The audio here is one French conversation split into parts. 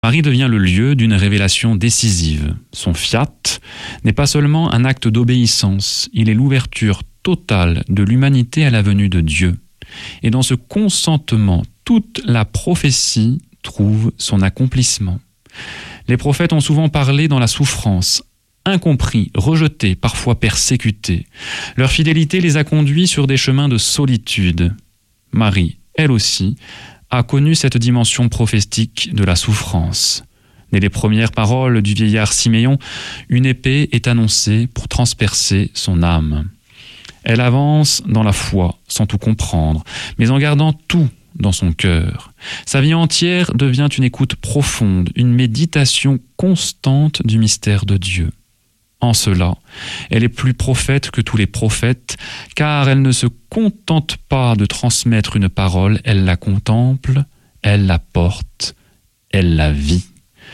Marie devient le lieu d'une révélation décisive. Son fiat n'est pas seulement un acte d'obéissance, il est l'ouverture totale de l'humanité à la venue de Dieu. Et dans ce consentement, toute la prophétie trouve son accomplissement. Les prophètes ont souvent parlé dans la souffrance, incompris, rejetés, parfois persécutés. Leur fidélité les a conduits sur des chemins de solitude. Marie, elle aussi, a connu cette dimension prophétique de la souffrance. Dès les premières paroles du vieillard Siméon, une épée est annoncée pour transpercer son âme. Elle avance dans la foi, sans tout comprendre, mais en gardant tout dans son cœur. Sa vie entière devient une écoute profonde, une méditation constante du mystère de Dieu. En cela, elle est plus prophète que tous les prophètes, car elle ne se contente pas de transmettre une parole, elle la contemple, elle la porte, elle la vit.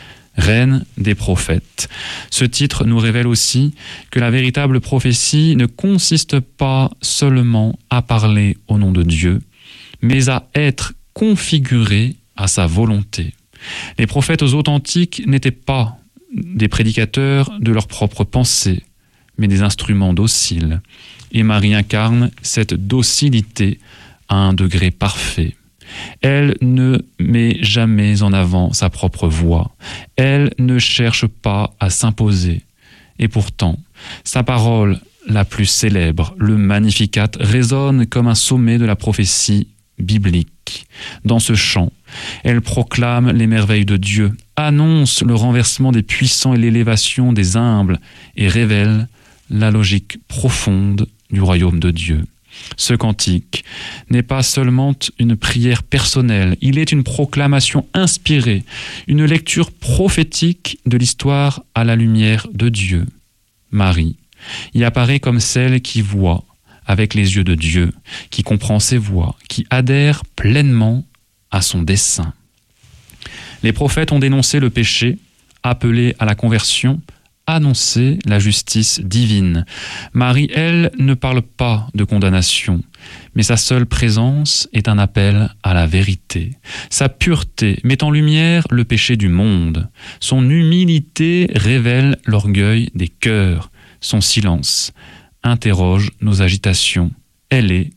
Reine des prophètes. Ce titre nous révèle aussi que la véritable prophétie ne consiste pas seulement à parler au nom de Dieu, mais à être configurée à sa volonté. Les prophètes authentiques n'étaient pas des prédicateurs de leurs propres pensées, mais des instruments dociles. Et Marie incarne cette docilité à un degré parfait. Elle ne met jamais en avant sa propre voix. Elle ne cherche pas à s'imposer. Et pourtant, sa parole la plus célèbre, le Magnificat, résonne comme un sommet de la prophétie biblique. Dans ce chant, elle proclame les merveilles de Dieu, annonce le renversement des puissants et l'élévation des humbles, et révèle la logique profonde du royaume de Dieu. Ce cantique n'est pas seulement une prière personnelle, il est une proclamation inspirée, une lecture prophétique de l'histoire à la lumière de Dieu. Marie y apparaît comme celle qui voit avec les yeux de Dieu, qui comprend ses voies, qui adhère pleinement à son dessein. Les prophètes ont dénoncé le péché, appelé à la conversion, annoncer la justice divine. Marie, elle, ne parle pas de condamnation, mais sa seule présence est un appel à la vérité. Sa pureté met en lumière le péché du monde. Son humilité révèle l'orgueil des cœurs. Son silence interroge nos agitations. Elle est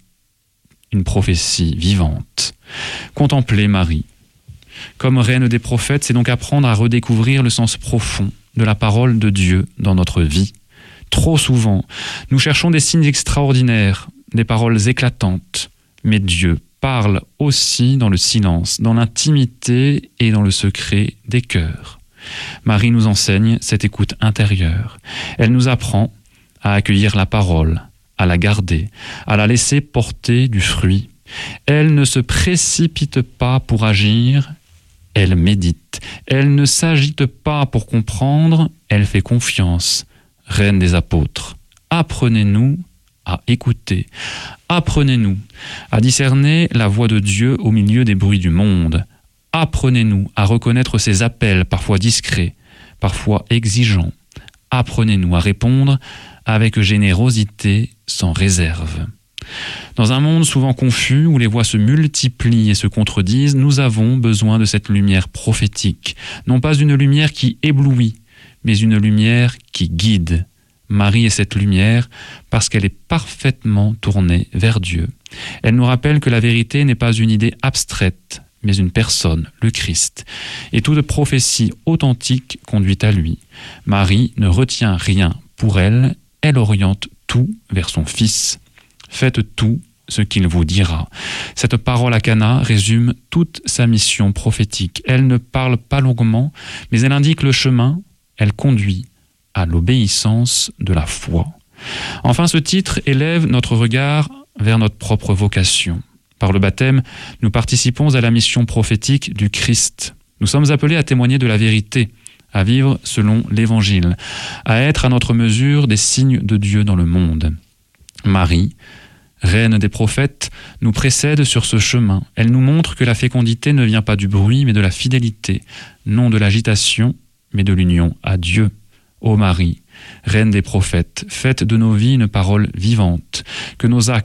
une prophétie vivante. Contempler Marie comme reine des prophètes, c'est donc apprendre à redécouvrir le sens profond de la parole de Dieu dans notre vie. Trop souvent, nous cherchons des signes extraordinaires, des paroles éclatantes, mais Dieu parle aussi dans le silence, dans l'intimité et dans le secret des cœurs. Marie nous enseigne cette écoute intérieure. Elle nous apprend à accueillir la parole, à la garder, à la laisser porter du fruit. Elle ne se précipite pas pour agir, elle médite. Elle ne s'agite pas pour comprendre, elle fait confiance. Reine des apôtres, apprenez-nous à écouter. Apprenez-nous à discerner la voix de Dieu au milieu des bruits du monde. Apprenez-nous à reconnaître ses appels, parfois discrets, parfois exigeants. Apprenez-nous à répondre avec générosité, sans réserve. Dans un monde souvent confus, où les voix se multiplient et se contredisent, nous avons besoin de cette lumière prophétique. Non pas une lumière qui éblouit, mais une lumière qui guide. Marie est cette lumière parce qu'elle est parfaitement tournée vers Dieu. Elle nous rappelle que la vérité n'est pas une idée abstraite, mais une personne, le Christ. Et toute prophétie authentique conduit à lui. Marie ne retient rien pour elle, elle oriente tout vers son Fils. Faites tout ce qu'il vous dira. Cette parole à Cana résume toute sa mission prophétique. Elle ne parle pas longuement, mais elle indique le chemin, elle conduit à l'obéissance de la foi. Enfin, ce titre élève notre regard vers notre propre vocation. Par le baptême, nous participons à la mission prophétique du Christ. Nous sommes appelés à témoigner de la vérité, à vivre selon l'Évangile, à être à notre mesure des signes de Dieu dans le monde. Marie, reine des prophètes, nous précède sur ce chemin. Elle nous montre que la fécondité ne vient pas du bruit, mais de la fidélité, non de l'agitation, mais de l'union à Dieu. Ô Marie, reine des prophètes, faites de nos vies une parole vivante, que nos actes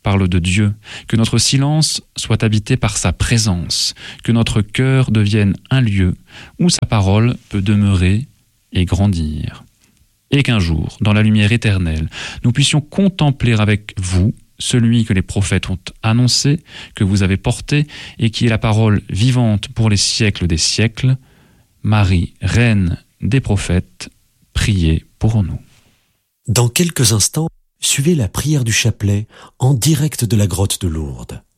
parle de Dieu, que notre silence soit habité par sa présence, que notre cœur devienne un lieu où sa parole peut demeurer et grandir. Et qu'un jour, dans la lumière éternelle, nous puissions contempler avec vous celui que les prophètes ont annoncé, que vous avez porté, et qui est la parole vivante pour les siècles des siècles. Marie, reine des prophètes, priez pour nous. Dans quelques instants, suivez la prière du chapelet en direct de la grotte de Lourdes.